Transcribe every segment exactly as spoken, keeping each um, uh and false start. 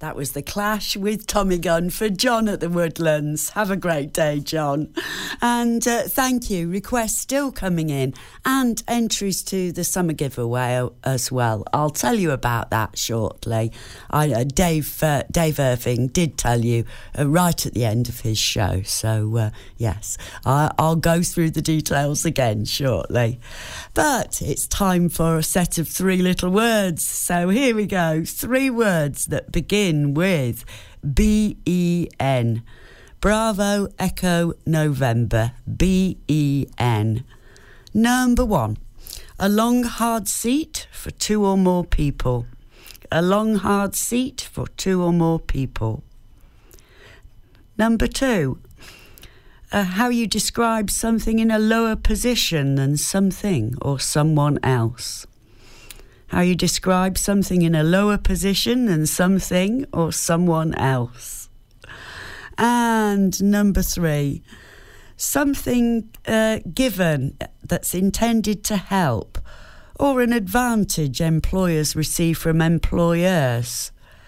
That was The Clash with Tommy Gunn for John at the Woodlands. Have a great day, John. And uh, thank you. Requests still coming in and entries to the summer giveaway as well. I'll tell you about that shortly. I, uh, Dave uh, Dave Irving did tell you uh, right at the end of his show. So, uh, yes, I, I'll go through the details again shortly. But it's time for a set of three little words. So here we go. Three words that begin with B E N. Bravo, Echo, November. B E N. Number one. A long, hard seat for two or more people. A long, hard seat for two or more people. Number two. Uh, how you describe something in a lower position than something or someone else. How you describe something in a lower position than something or someone else. And number three, something uh, given that's intended to help or an advantage employers receive from employers.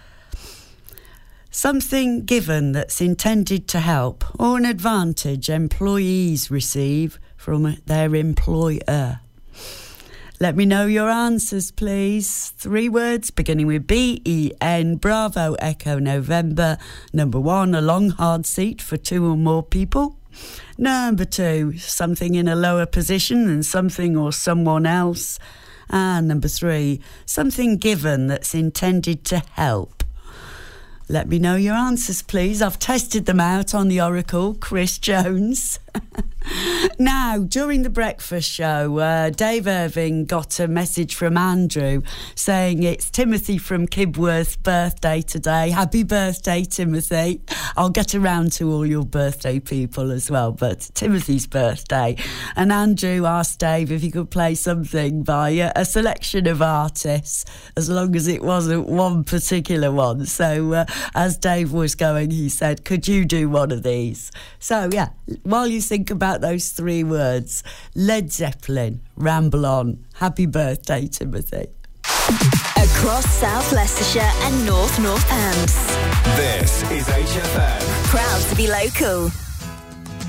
Something given that's intended to help or an advantage employees receive from their employer. Let me know your answers, please. Three words beginning with B E N. Bravo, Echo, November. Number one, a long, hard seat for two or more people. Number two, something in a lower position than something or someone else. And number three, something given that's intended to help. Let me know your answers, please. I've tested them out on the Oracle, Chris Jones. Now, during the breakfast show, uh, Dave Irving got a message from Andrew saying it's Timothy from Kibworth's birthday today. Happy birthday, Timothy. I'll get around to all your birthday people as well, but Timothy's birthday. And Andrew asked Dave if he could play something by a, a selection of artists, as long as it wasn't one particular one. So uh, as Dave was going, he said, could you do one of these? So, yeah, while you think about those three words, Led Zeppelin, Ramble On. Happy birthday, Timothy. Across South Leicestershire and North Northants. This is H F M. Proud to be local.